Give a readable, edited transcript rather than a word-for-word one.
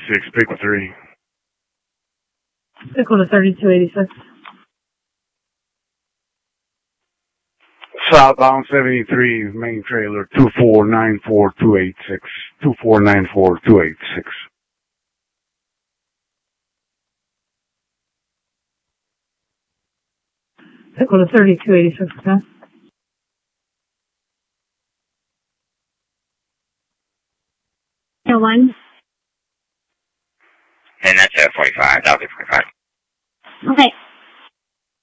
3286, pick 3. Pickle to 3286. Southbound 73, main trailer, 2494286. 2494286. Pickle to 3286, okay? Yeah, 1. And that's 45. That'll be 45. Okay.